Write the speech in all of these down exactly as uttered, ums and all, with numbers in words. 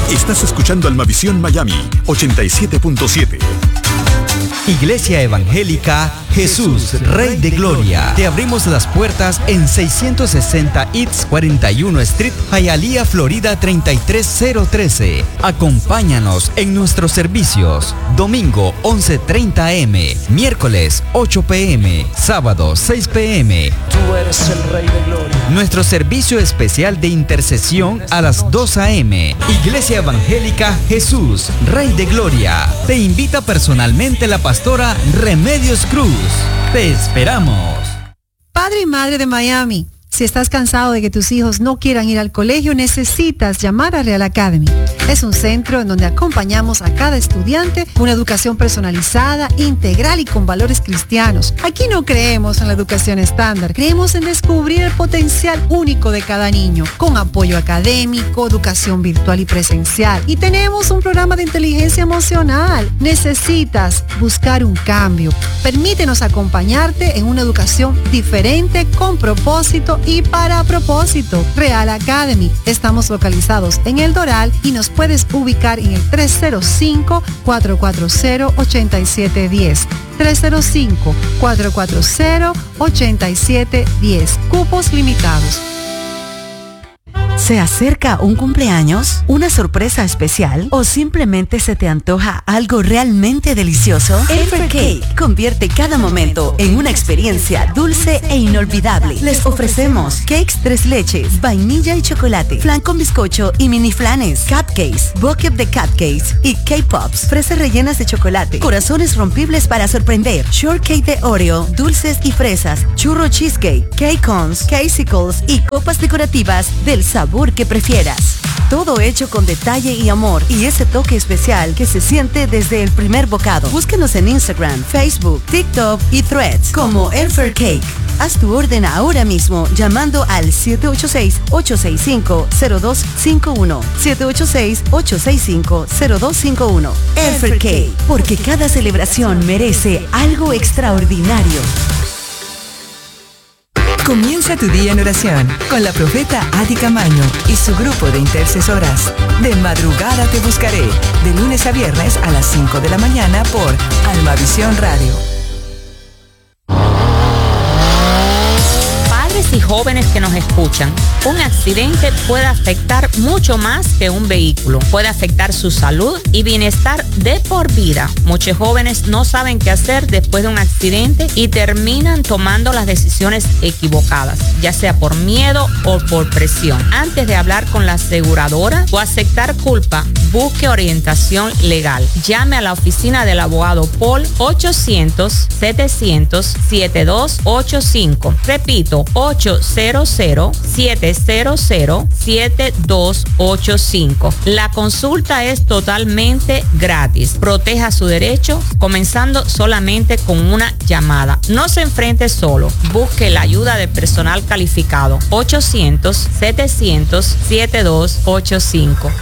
Estás escuchando Almavisión Miami ochenta y siete punto siete. Iglesia Evangélica Jesús, Rey de Gloria. Te abrimos las puertas en seiscientos sesenta East cuarenta y uno Street, Hialeah, Florida treinta y tres cero trece. Acompáñanos en nuestros servicios. Domingo once treinta a eme, miércoles ocho pe eme, sábado seis pe eme. Tú eres el Rey de Gloria. Nuestro servicio especial de intercesión a las dos a eme. Iglesia Evangélica Jesús, Rey de Gloria. Te invita personalmente la pastora Remedios Cruz. Te esperamos. Padre y madre de Miami, si estás cansado de que tus hijos no quieran ir al colegio, necesitas llamar a Real Academy. Es un centro en donde acompañamos a cada estudiante con una educación personalizada, integral y con valores cristianos. Aquí no creemos en la educación estándar, creemos en descubrir el potencial único de cada niño, con apoyo académico, educación virtual y presencial. Y tenemos un programa de inteligencia emocional. Necesitas buscar un cambio. Permítenos acompañarte en una educación diferente, con propósito y para propósito. Real Academy. Estamos localizados en El Doral y nos puedes ubicar en el tres cero cinco, cuatro cuatro cero, ocho siete uno cero. tres cero cinco, cuatro cuatro cero, ocho siete uno cero. Cupos limitados. ¿Se acerca un cumpleaños, una sorpresa especial o simplemente se te antoja algo realmente delicioso? Elfer Cake convierte cada momento en una experiencia dulce e inolvidable. Les ofrecemos cakes tres leches, vainilla y chocolate, flan con bizcocho y mini flanes, cupcakes, bucket de cupcakes y K-Pops, fresas rellenas de chocolate, corazones rompibles para sorprender, shortcake de Oreo, dulces y fresas, churro cheesecake, cake cones, casicles y copas decorativas del sabor que prefieras. Todo hecho con detalle y amor y ese toque especial que se siente desde el primer bocado. Búscanos en Instagram, Facebook, TikTok y Threads como Elfer Cake. Haz tu orden ahora mismo llamando al siete ocho seis, ocho seis cinco, cero dos cinco uno. siete ocho seis, ocho seis cinco, cero dos cinco uno. Elfer Cake, porque cada celebración merece algo extraordinario. Comienza tu día en oración con la profeta Adi Camaño y su grupo de intercesoras. De madrugada te buscaré, de lunes a viernes a las cinco de la mañana por Almavisión Radio. Y jóvenes que nos escuchan, un accidente puede afectar mucho más que un vehículo. Puede afectar su salud y bienestar de por vida. Muchos jóvenes no saben qué hacer después de un accidente y terminan tomando las decisiones equivocadas, ya sea por miedo o por presión. Antes de hablar con la aseguradora o aceptar culpa, busque orientación legal. Llame a la oficina del abogado Paul ochocientos, setecientos, setenta y dos ochenta y cinco. Repito, ochocientos, setecientos, setenta y dos ochenta y cinco. La consulta es totalmente gratis. Proteja su derecho comenzando solamente con una llamada. No se enfrente solo. Busque la ayuda de personal calificado. ochocientos, setecientos, setenta y dos ochenta y cinco.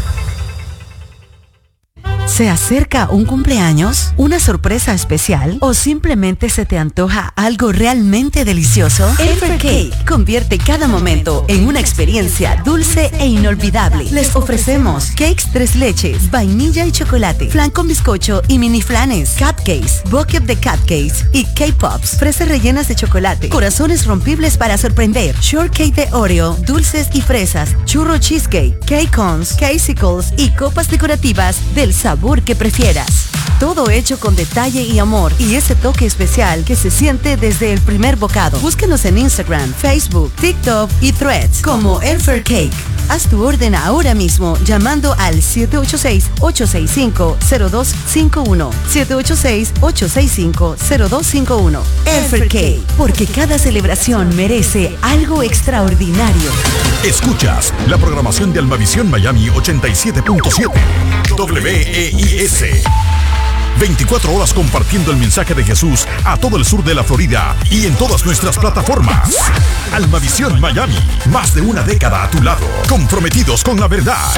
¿Se acerca un cumpleaños, una sorpresa especial o simplemente se te antoja algo realmente delicioso? Elfer Cake convierte cada momento en una experiencia dulce e inolvidable. Les ofrecemos cakes tres leches, vainilla y chocolate, flan con bizcocho y mini flanes, cupcakes, bucket de cupcakes y K-Pops, fresas rellenas de chocolate, corazones rompibles para sorprender, shortcake de Oreo, dulces y fresas, churro cheesecake, cake cones, casicles y copas decorativas del sabor que prefieras. Todo hecho con detalle y amor y ese toque especial que se siente desde el primer bocado. Búsquenos en Instagram, Facebook, TikTok y Threads como Elfer Cake. Haz tu orden ahora mismo llamando al siete ocho seis, ocho seis cinco, cero dos cinco uno. siete ocho seis, ocho seis cinco, cero dos cinco uno. Elfer Cake, porque cada celebración merece algo extraordinario. Escuchas la programación de Almavisión Miami ochenta y siete punto siete. W E I S. veinticuatro horas compartiendo el mensaje de Jesús a todo el sur de la Florida y en todas nuestras plataformas. Almavisión Miami, más de una década a tu lado, comprometidos con la verdad.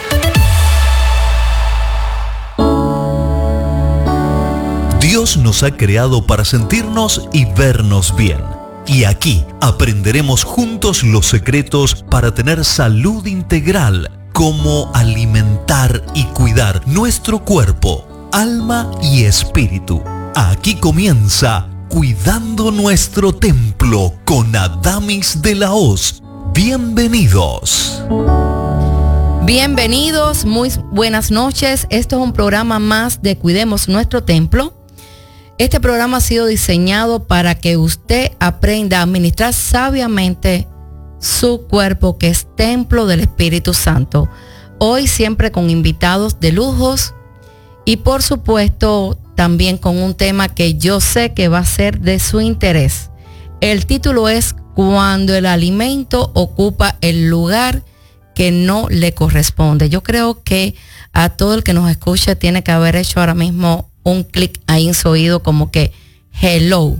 Dios nos ha creado para sentirnos y vernos bien. Y aquí aprenderemos juntos los secretos para tener salud integral, cómo alimentar y cuidar nuestro cuerpo, alma y espíritu. Aquí comienza Cuidando Nuestro Templo con Adamis de la Hoz. Bienvenidos. Bienvenidos, muy buenas noches. Esto es un programa más de Cuidemos Nuestro Templo. Este programa ha sido diseñado para que usted aprenda a administrar sabiamente su cuerpo, que es templo del Espíritu Santo. Hoy siempre con invitados de lujos y por supuesto también con un tema que yo sé que va a ser de su interés. El título es Cuando el alimento ocupa el lugar que no le corresponde. Yo creo que a todo el que nos escuche tiene que haber hecho ahora mismo un clic ahí en su oído como que hello.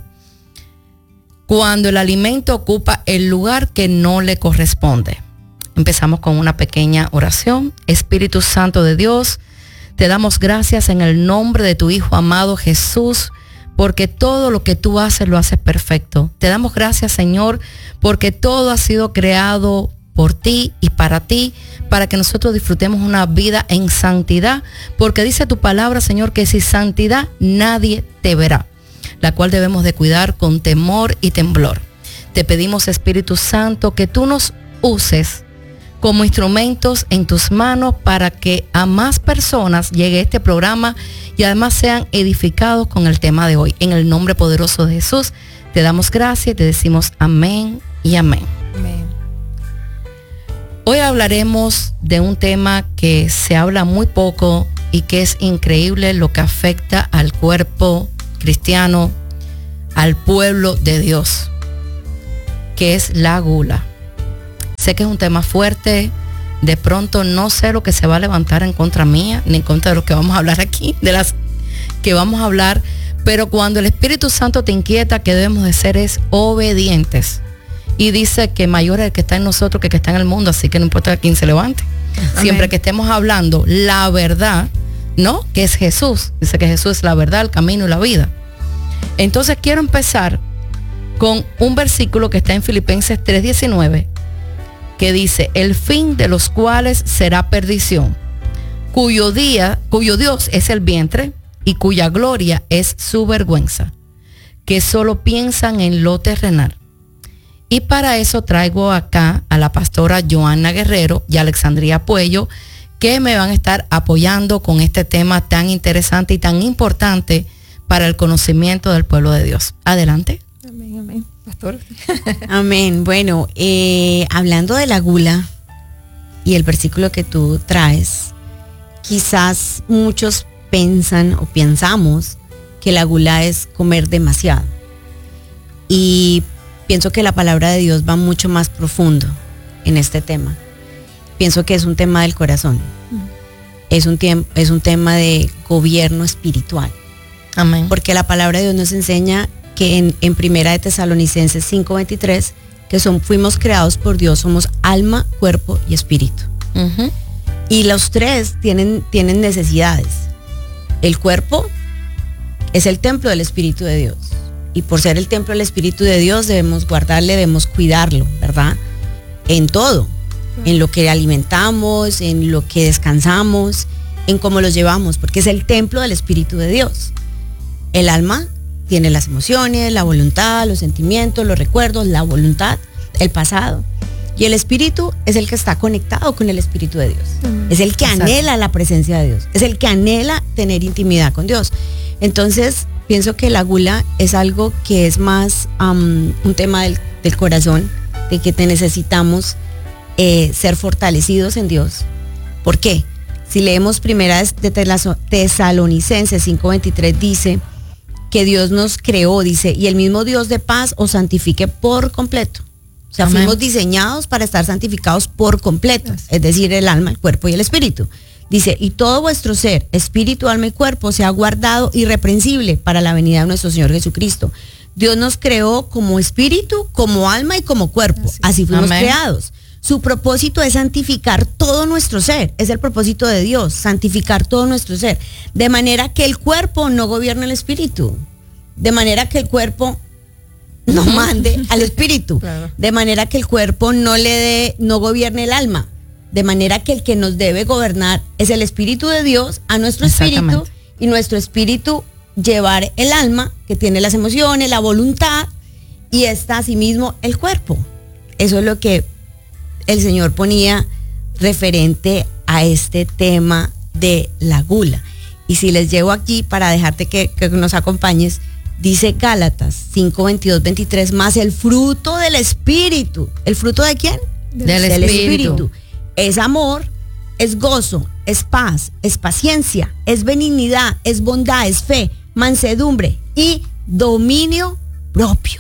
Cuando el alimento ocupa el lugar que no le corresponde. Empezamos con una pequeña oración. Espíritu Santo de Dios, te damos gracias en el nombre de tu Hijo amado Jesús, porque todo lo que tú haces lo haces perfecto. Te damos gracias, Señor, porque todo ha sido creado por ti y para ti, para que nosotros disfrutemos una vida en santidad, porque dice tu palabra, Señor, que sin santidad nadie te verá, la cual debemos de cuidar con temor y temblor. Te pedimos, Espíritu Santo, que tú nos uses como instrumentos en tus manos para que a más personas llegue este programa y además sean edificados con el tema de hoy. En el nombre poderoso de Jesús, te damos gracias y te decimos amén y amén. Amén. Hoy hablaremos de un tema que se habla muy poco y que es increíble lo que afecta al cuerpo cristiano, al pueblo de Dios, que es la gula. Sé que es un tema fuerte, de pronto no sé lo que se va a levantar en contra mía, ni en contra de lo que vamos a hablar aquí, de las que vamos a hablar, pero cuando el Espíritu Santo te inquieta, que debemos de ser es obedientes. Y dice que mayor es el que está en nosotros que el que está en el mundo, así que no importa quién se levante. Amén. Siempre que estemos hablando la verdad, ¿no? Que es Jesús. Dice que Jesús es la verdad, el camino y la vida. Entonces quiero empezar con un versículo que está en Filipenses tres diecinueve, que dice, el fin de los cuales será perdición, cuyo día, cuyo Dios es el vientre y cuya gloria es su vergüenza, que solo piensan en lo terrenal. Y para eso traigo acá a la pastora Joanna Guerrero y Alexandria Puello, que me van a estar apoyando con este tema tan interesante y tan importante para el conocimiento del pueblo de Dios. Adelante. Amén, amén. Pastor. Amén. Bueno, eh, hablando de la gula y el versículo que tú traes, quizás muchos piensan o pensamos que la gula es comer demasiado. Y pienso que la palabra de Dios va mucho más profundo en este tema. Pienso que es un tema del corazón. Mm. Es un, tiemp- es un tema de gobierno espiritual. Amén. Porque la palabra de Dios nos enseña que en, en Primera de Tesalonicenses cinco veintitrés, que son, fuimos creados por Dios, somos alma, cuerpo y espíritu. Uh-huh. Y los tres tienen, tienen necesidades. El cuerpo es el templo del Espíritu de Dios. Y por ser el templo del Espíritu de Dios debemos guardarle, debemos cuidarlo, ¿verdad? En todo, en lo que alimentamos, en lo que descansamos, en cómo los llevamos, porque es el templo del Espíritu de Dios. El alma tiene las emociones, la voluntad, los sentimientos, los recuerdos, la voluntad, el pasado. Y el Espíritu es el que está conectado con el Espíritu de Dios. Mm, es el que exacto. anhela la presencia de Dios, es el que anhela tener intimidad con Dios. Entonces, pienso que la gula es algo que es más um, un tema del, del corazón, de que te necesitamos eh, ser fortalecidos en Dios. ¿Por qué? Si leemos Primera de Tesalonicenses cinco veintitrés, dice que Dios nos creó, dice, y el mismo Dios de paz os santifique por completo. O sea, Amén. Fuimos diseñados para estar santificados por completo, yes. Es decir, el alma, el cuerpo y el espíritu. Dice, y todo vuestro ser, espíritu, alma y cuerpo, sea guardado irreprensible para la venida de nuestro Señor Jesucristo. Dios nos creó como espíritu, como alma y como cuerpo. Así, Así fuimos Amén. Creados. Su propósito es santificar todo nuestro ser. Es el propósito de Dios, santificar todo nuestro ser. De manera que el cuerpo no gobierne el espíritu. De manera que el cuerpo no mande al espíritu. Claro. De manera que el cuerpo no le dé, no gobierne el alma. De manera que el que nos debe gobernar es el Espíritu de Dios a nuestro espíritu, y nuestro espíritu llevar el alma, que tiene las emociones, la voluntad, y está asimismo el cuerpo. Eso es lo que el Señor ponía referente a este tema de la gula. Y si les llevo aquí para dejarte que, que nos acompañes, dice Gálatas cinco, veintidós, veintitrés, más el fruto del Espíritu. ¿El fruto de quién? Del, del espíritu. espíritu. Es amor, es gozo, es paz, es paciencia, es benignidad, es bondad, es fe, mansedumbre y dominio propio.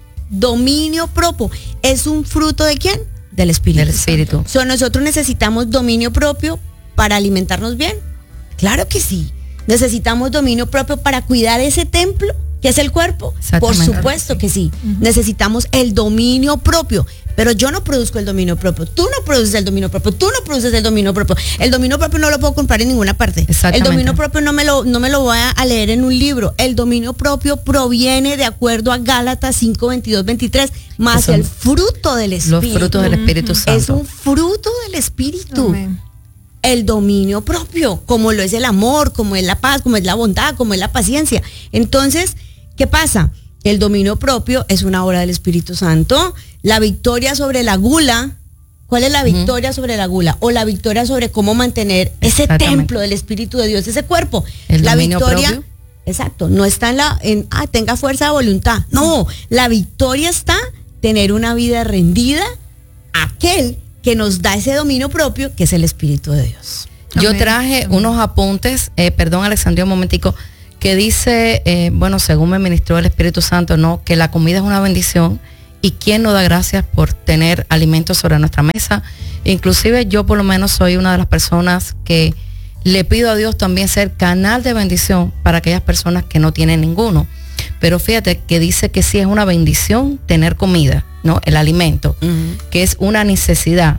Dominio propio. ¿Es un fruto de quién? Del Espíritu. Del Espíritu. So, nosotros necesitamos dominio propio para alimentarnos bien. Claro que sí. Necesitamos dominio propio para cuidar ese templo que es el cuerpo. Por supuesto que sí. Uh-huh. Necesitamos el dominio propio. Pero yo no produzco el dominio propio. Tú no produces el dominio propio. Tú no produces el dominio propio. El dominio propio no lo puedo comprar en ninguna parte. El dominio propio no me lo, no me lo voy a leer en un libro. El dominio propio proviene de acuerdo a Gálatas cinco, veintidós, veintitrés, más el fruto del Espíritu. Los frutos del Espíritu Santo. Es un fruto del Espíritu. Amén. El dominio propio, como lo es el amor, como es la paz, como es la bondad, como es la paciencia. Entonces, ¿qué pasa? El dominio propio es una obra del Espíritu Santo. La victoria sobre la gula, ¿cuál es la victoria uh-huh. sobre la gula? O la victoria sobre cómo mantener ese templo del Espíritu de Dios, ese cuerpo. El la dominio victoria, propio. Exacto, no está en la, en, ah, tenga fuerza de voluntad. No, la victoria está tener una vida rendida a aquel que nos da ese dominio propio, que es el Espíritu de Dios. Yo Amén. traje Amén. unos apuntes, eh, perdón Alexandria un momentico, que dice, eh, bueno, según me ministró el Espíritu Santo, no, que la comida es una bendición y quién no da gracias por tener alimentos sobre nuestra mesa. Inclusive yo por lo menos soy una de las personas que le pido a Dios también ser canal de bendición para aquellas personas que no tienen ninguno. Pero fíjate que dice que sí es una bendición tener comida, ¿no? El alimento, uh-huh. que es una necesidad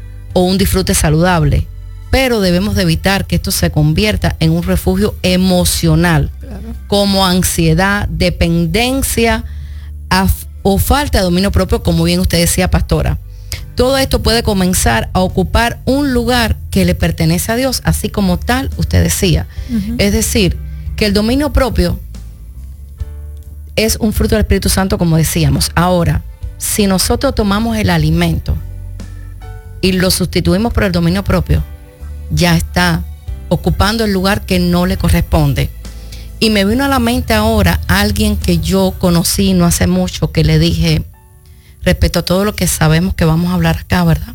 o un disfrute saludable, pero debemos de evitar que esto se convierta en un refugio emocional, claro. como ansiedad, dependencia af- o falta de dominio propio, como bien usted decía, pastora. Todo esto puede comenzar a ocupar un lugar que le pertenece a Dios, así como tal usted decía. Uh-huh. Es decir, que el dominio propio es un fruto del Espíritu Santo, como decíamos. Ahora, si nosotros tomamos el alimento y lo sustituimos por el dominio propio, ya está ocupando el lugar que no le corresponde. Y me vino a la mente ahora alguien que yo conocí no hace mucho, que le dije, respecto a todo lo que sabemos que vamos a hablar acá, ¿verdad?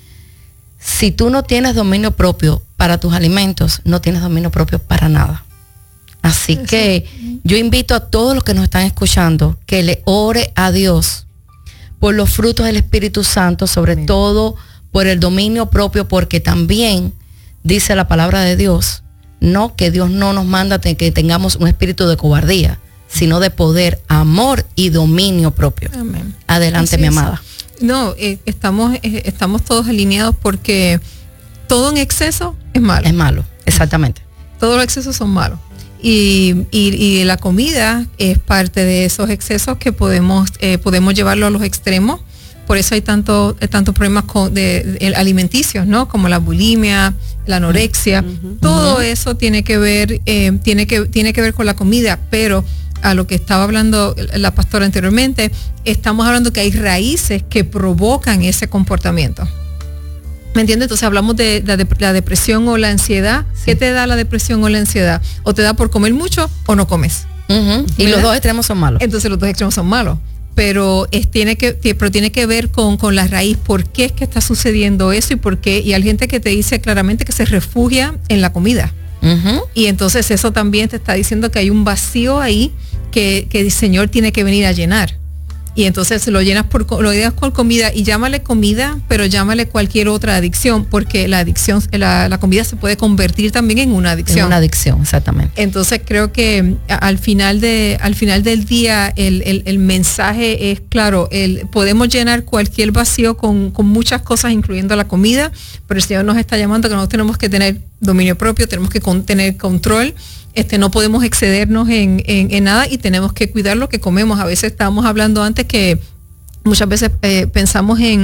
Si tú no tienes dominio propio para tus alimentos, no tienes dominio propio para nada. Así Eso. que yo invito a todos los que nos están escuchando que le ore a Dios por los frutos del Espíritu Santo, sobre Amén. todo por el dominio propio, porque también dice la palabra de Dios, no que Dios no nos manda te, que tengamos un espíritu de cobardía, sino de poder, amor y dominio propio. Amén. Adelante, Así mi amada. Es. No, eh, estamos, eh, estamos todos alineados porque todo en exceso es malo. Es malo, exactamente. Todos los excesos son malos. Y, y, y la comida es parte de esos excesos que podemos, eh, podemos llevarlo a los extremos. Por eso hay tanto, tantos problemas con, de, de alimenticios, ¿no? Como la bulimia, la anorexia. Uh-huh. Todo uh-huh. eso tiene que ver, eh, tiene que, tiene que ver con la comida, pero a lo que estaba hablando la pastora anteriormente, estamos hablando que hay raíces que provocan ese comportamiento. ¿Me entiendes? Entonces hablamos de la, de la depresión o la ansiedad. Sí. ¿Qué te da la depresión o la ansiedad? O te da por comer mucho o no comes. Uh-huh. Y los dos extremos son malos. Entonces los dos extremos son malos. Pero, es, tiene que, pero tiene que ver con, con la raíz, por qué es que está sucediendo eso y por qué. Y hay gente que te dice claramente que se refugia en la comida. Uh-huh. Y entonces eso también te está diciendo que hay un vacío ahí que, que el Señor tiene que venir a llenar. Y entonces lo llenas por, lo llenas con comida y llámale comida, pero llámale cualquier otra adicción, porque la adicción, la, la comida se puede convertir también en una adicción. En una adicción, exactamente. Entonces creo que al final de, al final del día el, el, el mensaje es claro, el, podemos llenar cualquier vacío con, con muchas cosas, incluyendo la comida, pero el Señor nos está llamando que nosotros tenemos que tener dominio propio, tenemos que con, tener control. Este, no podemos excedernos en, en, en nada y tenemos que cuidar lo que comemos. A veces estábamos hablando antes que muchas veces eh, pensamos en,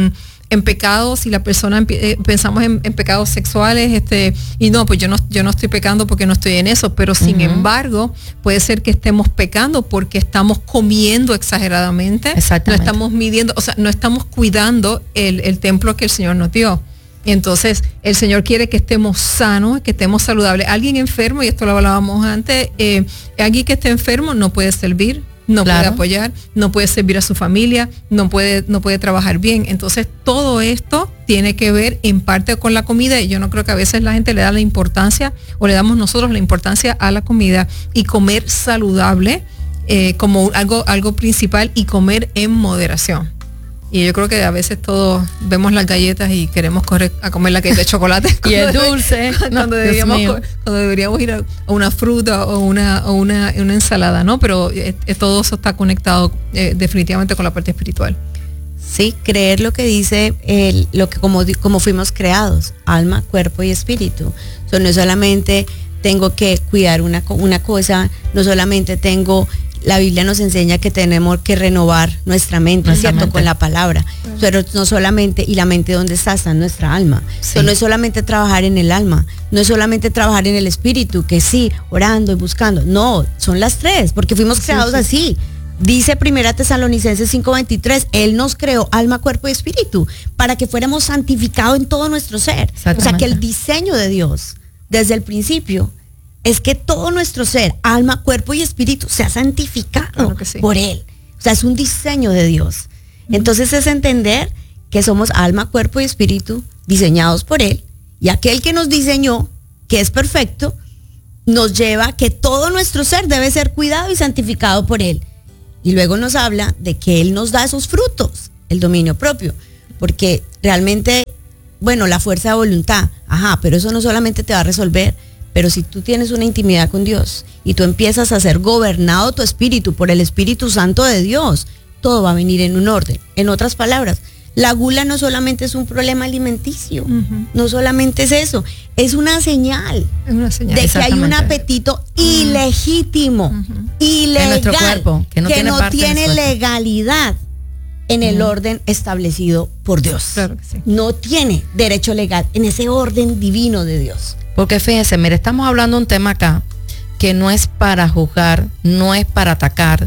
en pecados y la persona eh, pensamos en, en pecados sexuales, este, y no, pues yo no, yo no estoy pecando porque no estoy en eso, pero sin uh-huh. embargo, puede ser que estemos pecando porque estamos comiendo exageradamente, no estamos midiendo, o sea, no estamos cuidando el, el templo que el Señor nos dio. Y entonces el Señor quiere que estemos sanos, que estemos saludables. Alguien enfermo, y esto lo hablábamos antes, eh, alguien que esté enfermo no puede servir, no claro. puede apoyar, no puede servir a su familia, no puede, no puede trabajar bien. Entonces todo esto tiene que ver en parte con la comida, y yo no creo que a veces la gente le da la importancia, o le damos nosotros la importancia a la comida, y comer saludable eh, como algo, algo principal, y comer en moderación. Y yo creo que a veces todos vemos las galletas y queremos correr a comer la galleta de chocolate. Y el dulce. Cuando, no, deberíamos, cuando deberíamos ir a, a una fruta o una, o una, una ensalada, ¿no? Pero eh, todo eso está conectado eh, definitivamente con la parte espiritual. Sí, creer lo que dice, el, lo que como, como fuimos creados, alma, cuerpo y espíritu. O sea, no solamente tengo que cuidar una, una cosa, no solamente tengo... La Biblia nos enseña que tenemos que renovar nuestra mente, nuestra ¿cierto? Mente. Con la palabra. Uh-huh. Pero no solamente, y la mente ¿dónde está? Está en nuestra alma. Sí. Entonces, no es solamente trabajar en el alma, no es solamente trabajar en el espíritu, que sí, orando y buscando. No, son las tres, porque fuimos creados sí, sí. así. Dice Primera Tesalonicenses cinco veintitrés, Él nos creó alma, cuerpo y espíritu, para que fuéramos santificados en todo nuestro ser. O sea, que el diseño de Dios, desde el principio, es que todo nuestro ser, alma, cuerpo y espíritu sea santificado claro sí. por Él. O sea, es un diseño de Dios. Uh-huh. Entonces es entender que somos alma, cuerpo y espíritu diseñados por Él, y aquel que nos diseñó, que es perfecto, nos lleva que todo nuestro ser debe ser cuidado y santificado por Él. Y luego nos habla de que Él nos da esos frutos, el dominio propio, porque realmente, bueno, la fuerza de voluntad, ajá, pero eso no solamente te va a resolver. Pero si tú tienes una intimidad con Dios y tú empiezas a ser gobernado tu espíritu por el Espíritu Santo de Dios, todo va a venir en un orden. En otras palabras, la gula no solamente es un problema alimenticio, uh-huh. no solamente es eso, es una señal, es una señal de que hay un apetito uh-huh. ilegítimo, uh-huh. ilegal, en cuerpo, que no que tiene, no tiene legalidad en el uh-huh. orden establecido por Dios. Claro que sí. No tiene derecho legal en ese orden divino de Dios. Porque fíjense, mire, estamos hablando de un tema acá que no es para juzgar, no es para atacar,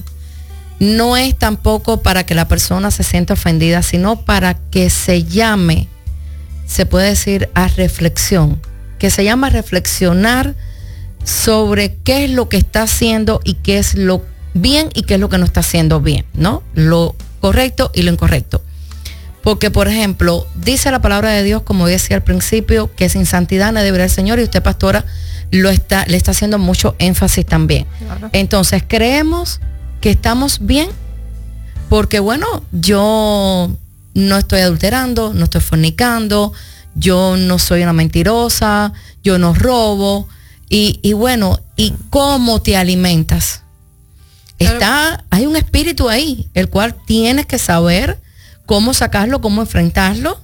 no es tampoco para que la persona se sienta ofendida, sino para que se llame, se puede decir, a reflexión, que se llama a reflexionar sobre qué es lo que está haciendo y qué es lo bien y qué es lo que no está haciendo bien, ¿no? Lo correcto y lo incorrecto. Porque, por ejemplo, dice la palabra de Dios, como decía al principio, que sin santidad nadie verá al Señor, y usted, pastora, lo está, le está haciendo mucho énfasis también. Claro. Entonces, creemos que estamos bien, porque, bueno, yo no estoy adulterando, no estoy fornicando, yo no soy una mentirosa, yo no robo, y, y bueno, ¿y cómo te alimentas? Claro. Está, hay un espíritu ahí, el cual tienes que saber cómo sacarlo, cómo enfrentarlo.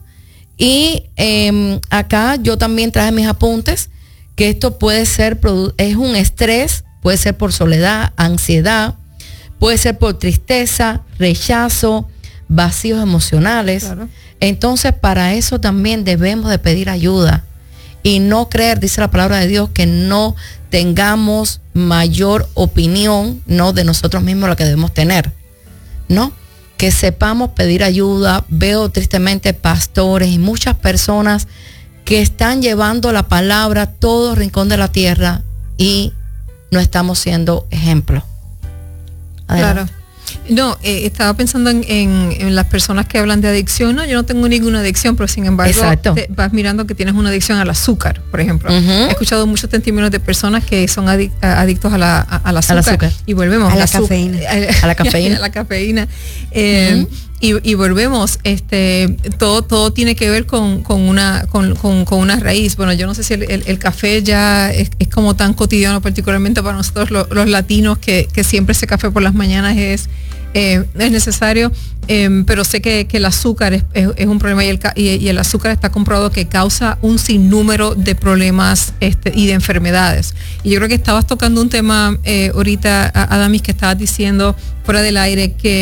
Y eh, acá yo también traje mis apuntes, que esto puede ser, es un estrés, puede ser por soledad, ansiedad, puede ser por tristeza, rechazo, vacíos emocionales. Claro. Entonces, para eso también debemos de pedir ayuda y no creer, dice la palabra de Dios, que no tengamos mayor opinión, no de nosotros mismos la que debemos tener, ¿no? Que sepamos pedir ayuda. Veo tristemente pastores y muchas personas que están llevando la palabra a todo rincón de la tierra y no estamos siendo ejemplo. Adelante. Claro. No, eh, estaba pensando en, en, en las personas que hablan de adicción. No, yo no tengo ninguna adicción, pero sin embargo te, vas mirando que tienes una adicción al azúcar, por ejemplo. Uh-huh. He escuchado muchos testimonios de personas que son adic- adictos a la, a, al azúcar, al azúcar. Y volvemos a la, la cafeína. A la cafeína. A la cafeína. Eh, uh-huh. y, y volvemos, este, todo, todo tiene que ver con, con una, con, con, con una raíz. Bueno, yo no sé si el, el, el café ya es, es como tan cotidiano, particularmente para nosotros los, los latinos, que, que siempre ese café por las mañanas es Eh, es necesario, eh, pero sé que, que el azúcar es, es, es un problema, y el, y, y el azúcar está comprobado que causa un sinnúmero de problemas este, y de enfermedades. Y yo creo que estabas tocando un tema eh, ahorita, Adamis, que estabas diciendo fuera del aire, que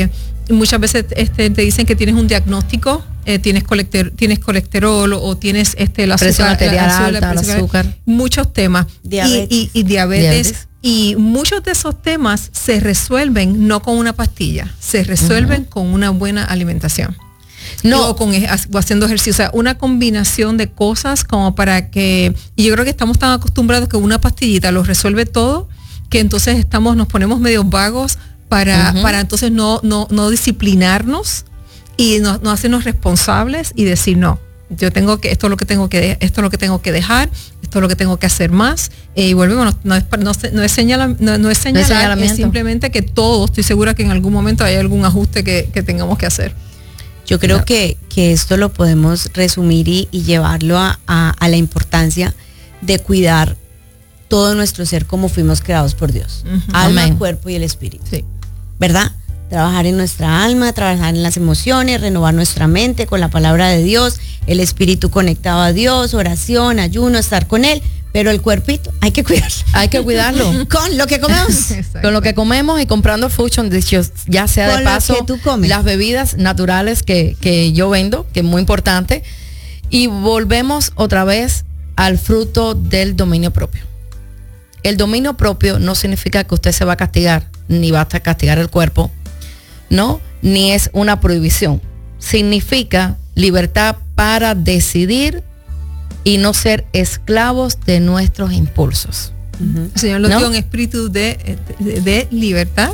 muchas veces este, te dicen que tienes un diagnóstico, eh, tienes, colecter, tienes colesterol o, o tienes este, la presión azúcar, arterial la, azúcar, alta, la presión, azúcar. Muchos temas. Diabetes. Y, y, y diabetes, Diabetes. Y muchos de esos temas se resuelven no con una pastilla, se resuelven uh-huh. con una buena alimentación. No, o con o haciendo ejercicio, o sea, una combinación de cosas como para que, y yo creo que estamos tan acostumbrados que una pastillita lo resuelve todo, que entonces estamos, nos ponemos medio vagos para, uh-huh. para entonces no, no, no disciplinarnos y no, no hacernos responsables y decir no, yo tengo que, esto es lo que tengo que, esto es lo que tengo que dejar, esto es lo que tengo que hacer más, eh, y volvemos, no, no es, no, no es, señala, no, no es señalar, es simplemente que todo, estoy segura que en algún momento hay algún ajuste que, que tengamos que hacer. Yo creo no. que, que esto lo podemos resumir y, y llevarlo a, a, a la importancia de cuidar todo nuestro ser como fuimos creados por Dios. Uh-huh. Alma, Amén. Cuerpo y el espíritu. Sí. ¿Verdad? Trabajar en nuestra alma, trabajar en las emociones, renovar nuestra mente con la palabra de Dios, el espíritu conectado a Dios, oración, ayuno, estar con Él, pero el cuerpito hay que cuidarlo. Hay que cuidarlo. Con lo que comemos. Con lo que comemos y comprando Fusion, ya sea con de paso, tú comes. Las bebidas naturales que, que yo vendo, que es muy importante. Y volvemos otra vez al fruto del dominio propio. El dominio propio no significa que usted se va a castigar, ni va a castigar el cuerpo, ¿no? Ni es una prohibición. Significa libertad para decidir y no ser esclavos de nuestros impulsos. Uh-huh. El Señor nos ¿no? dio un espíritu de, de, de libertad,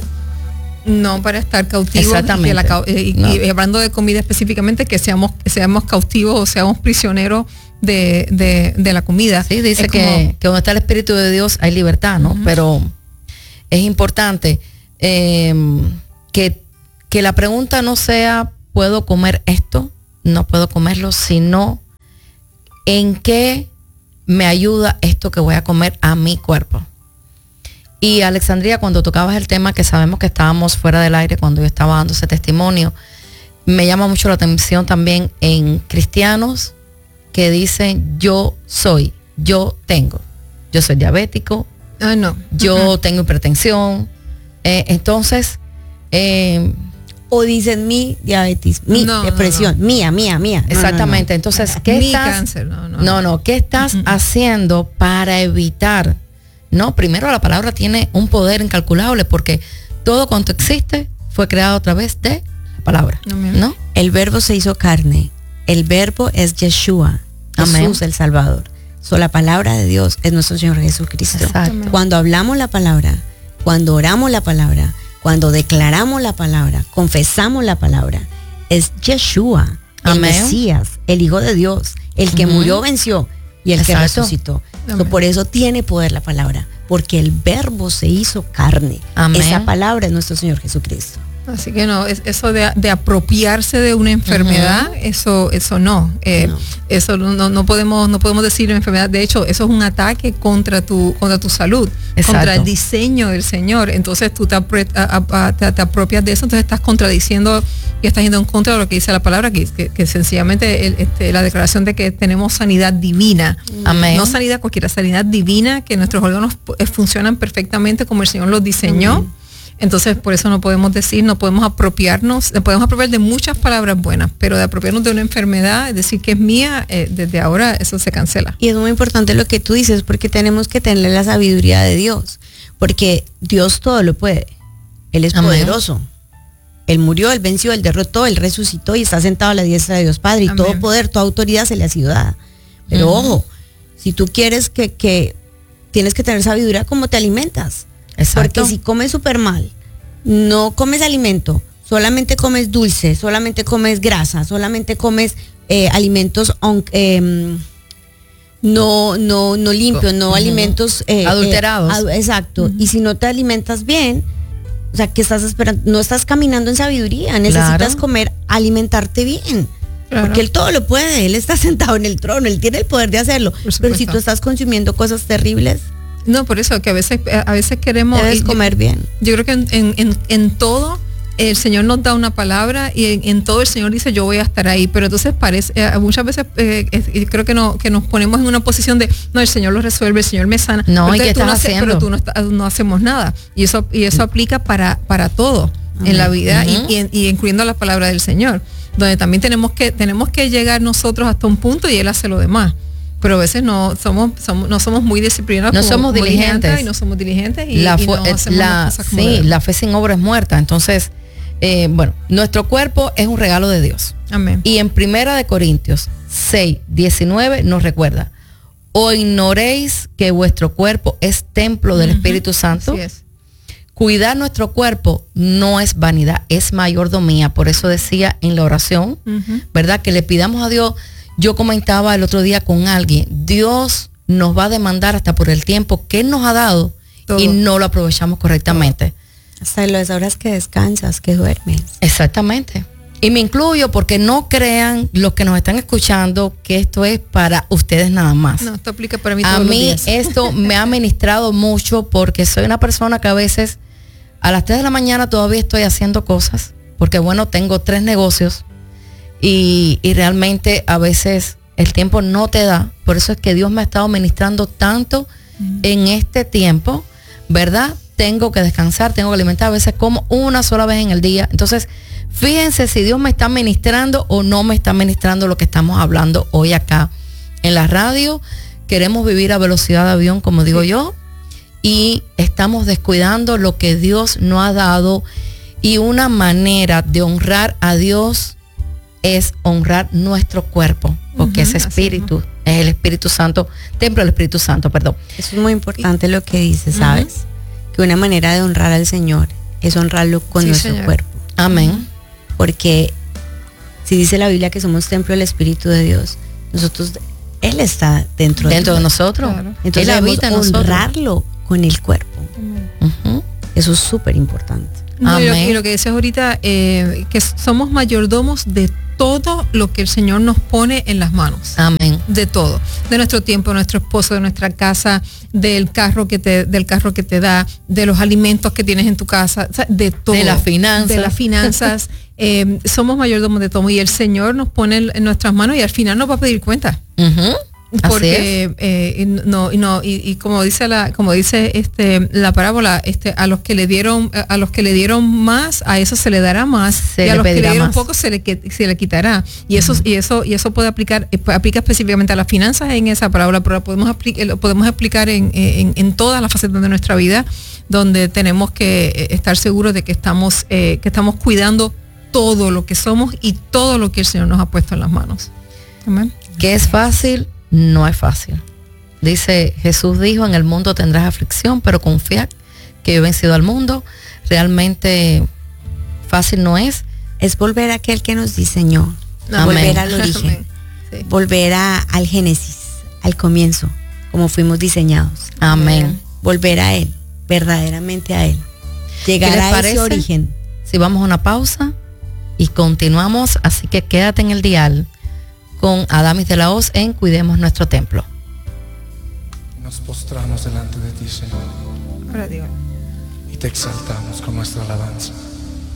no para estar cautivos. Exactamente. Y, la, y, no. y hablando de comida específicamente, que seamos, seamos cautivos o seamos prisioneros de, de, de la comida. Sí, dice es que, como, que donde está el espíritu de Dios hay libertad, ¿no? Uh-huh. Pero es importante eh, que, que la pregunta no sea, ¿puedo comer esto? No puedo comerlo, sino ¿en qué me ayuda esto que voy a comer a mi cuerpo? Y Alexandria, cuando tocabas el tema, que sabemos que estábamos fuera del aire cuando yo estaba dando ese testimonio, me llama mucho la atención también en cristianos que dicen yo soy, yo tengo, yo soy diabético, ah, no. yo uh-huh. tengo hipertensión, eh, entonces... Eh, o dicen mi diabetes, mi no, depresión, no, no. mía, mía, mía. Exactamente. No, no, no. Entonces, ¿qué mi estás, cáncer, no, no, no, no, ¿qué estás uh-huh. haciendo para evitar? No, primero la palabra tiene un poder incalculable porque todo cuanto existe fue creado a través de la palabra, ¿no? El verbo se hizo carne. El verbo es Yeshua, Amén. Jesús el Salvador. So, la palabra de Dios es nuestro Señor Jesucristo. Exacto. Cuando hablamos la palabra, cuando oramos la palabra, cuando declaramos la palabra, confesamos la palabra, es Yeshua, el Amén. Mesías, el Hijo de Dios, el que uh-huh. murió, venció y el Exacto. que resucitó. So, por eso tiene poder la palabra, porque el verbo se hizo carne. Amén. Esa palabra es nuestro Señor Jesucristo. Así que no, es, eso de, de apropiarse de una enfermedad, uh-huh. eso, eso no, eh, no. eso no, no podemos, no podemos decir enfermedad. De hecho, eso es un ataque contra tu, contra tu salud, Exacto. contra el diseño del Señor. Entonces tú te, apre, a, a, te, te apropias de eso, entonces estás contradiciendo y estás yendo en contra de lo que dice la palabra, que, que, que sencillamente el, este, la declaración de que tenemos sanidad divina. Amén. No sanidad cualquiera, sanidad divina, que nuestros órganos funcionan perfectamente como el Señor los diseñó. Uh-huh. Entonces, por eso no podemos decir, no podemos apropiarnos, no podemos apropiar de muchas palabras buenas, pero de apropiarnos de una enfermedad, es decir, que es mía, eh, desde ahora eso se cancela. Y es muy importante lo que tú dices, porque tenemos que tener la sabiduría de Dios, porque Dios todo lo puede. Él es Amén. Poderoso. Él murió, Él venció, Él derrotó, Él resucitó y está sentado a la diestra de Dios Padre. Y Amén. Todo poder, toda autoridad se le ha sido dada. Pero uh-huh. ojo, si tú quieres que, que tienes que tener sabiduría, ¿cómo te alimentas? Exacto. Porque si comes súper mal, no comes alimento, solamente comes dulce, solamente comes grasa, solamente comes eh, alimentos on, eh, no, no, no limpios, no uh-huh. alimentos eh, adulterados. Eh, ad, exacto. Uh-huh. Y si no te alimentas bien, o sea, ¿qué estás esperando? No estás caminando en sabiduría, necesitas claro. comer, alimentarte bien. Claro. Porque Él todo lo puede, Él está sentado en el trono, Él tiene el poder de hacerlo. Pero si tú estás consumiendo cosas terribles, no, por eso que a veces a veces queremos debes comer yo, bien. Yo creo que en, en, en todo el Señor nos da una palabra y en, en todo el Señor dice yo voy a estar ahí, pero entonces parece eh, muchas veces eh, eh, creo que no que nos ponemos en una posición de no, el Señor lo resuelve, el Señor me sana. No, pero ¿y qué estás no haciendo? Pero tú no, está, no hacemos nada y eso y eso aplica para para todo. en la vida, Uh-huh. y, y, y incluyendo la palabra del Señor, donde también tenemos que tenemos que llegar nosotros hasta un punto y Él hace lo demás. Pero a veces no somos, somos no somos muy disciplinados, no como, somos como diligentes y no somos diligentes y, la, y no fu- hacemos la, las cosas como sí, debemos. la fe sin obra es muerta. Entonces, eh, bueno, nuestro cuerpo es un regalo de Dios. Amén. Y en Primera de Corintios seis, diecinueve nos recuerda: o ignoréis que vuestro cuerpo es templo del Uh-huh. Espíritu Santo. Así es. Cuidar nuestro cuerpo no es vanidad, es mayordomía. Por eso decía en la oración, Uh-huh. ¿verdad? Que le pidamos a Dios. Yo comentaba el otro día con alguien, Dios nos va a demandar hasta por el tiempo que Él nos ha dado Todo. y no lo aprovechamos correctamente. Hasta las horas que descansas, que duermes. Exactamente. Y me incluyo porque no crean los que nos están escuchando que esto es para ustedes nada más. No, esto aplica para mí A todos los mí días. esto me ha ministrado mucho porque soy una persona que a veces a las tres de la mañana todavía estoy haciendo cosas, porque bueno, tengo tres negocios y, y realmente a veces el tiempo no te da. Por eso es que Dios me ha estado ministrando tanto mm. en este tiempo, ¿verdad? Tengo que descansar, tengo que alimentar, a veces como una sola vez en el día. Entonces, fíjense si Dios me está ministrando o no me está ministrando lo que estamos hablando hoy acá en la radio. Queremos vivir a velocidad de avión, como digo sí. yo, y estamos descuidando lo que Dios nos ha dado. Y una manera de honrar a Dios es honrar nuestro cuerpo, porque uh-huh, ese espíritu es el Espíritu Santo, templo del Espíritu Santo, perdón. Eso es muy importante lo que dice, ¿sabes? Uh-huh. Que una manera de honrar al Señor es honrarlo con sí, nuestro señor. cuerpo. Amén. Porque si dice la Biblia que somos templo del Espíritu de Dios, nosotros, Él está dentro, dentro de, de nosotros. Claro. Entonces Él habita en nosotros. Honrarlo con el cuerpo. Uh-huh. Eso es súper importante. No, y, lo, y lo que decías ahorita, eh, que somos mayordomos de todo lo que el Señor nos pone en las manos. Amén. De todo. De nuestro tiempo, de nuestro esposo, de nuestra casa, del carro que te, del carro que te da, de los alimentos que tienes en tu casa, o sea, de todo. De las finanzas. De las finanzas. eh, somos mayordomos de todo. Y el Señor nos pone en nuestras manos y al final nos va a pedir cuenta. Uh-huh. Porque eh, no y no y, y como dice la como dice este la parábola, este a los que le dieron a los que le dieron más, a eso se le dará más, se y a los que le dieron más. poco se le se le quitará. Y eso uh-huh. y eso y eso puede aplicar aplica específicamente a las finanzas en esa parábola, pero lo podemos aplicar lo podemos explicar en, en, en todas las facetas de nuestra vida, donde tenemos que estar seguros de que estamos eh, que estamos cuidando todo lo que somos y todo lo que el Señor nos ha puesto en las manos. Amén. Que es fácil. No es fácil. Dice, Jesús dijo, en el mundo tendrás aflicción, pero confía que yo he vencido al mundo. Realmente fácil no es. Es volver a aquel que nos diseñó. Amén. Volver al origen. Sí. Volver a, al Génesis, al comienzo, como fuimos diseñados. Amén. Volver a Él, verdaderamente a Él. Llegar a ese origen. Si vamos a una pausa y continuamos, así que quédate en el dial con Adamis de la Hoz en Cuidemos Nuestro Templo. Nos postramos delante de ti, Señor. Ahora digo. Y te exaltamos con nuestra alabanza.